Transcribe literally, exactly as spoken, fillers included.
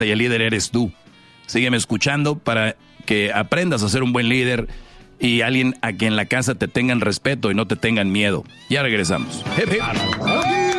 y el líder eres tú. Sígueme escuchando para que aprendas a ser un buen líder y alguien a quien en la casa te tengan respeto y no te tengan miedo. Ya regresamos. Hip, hip.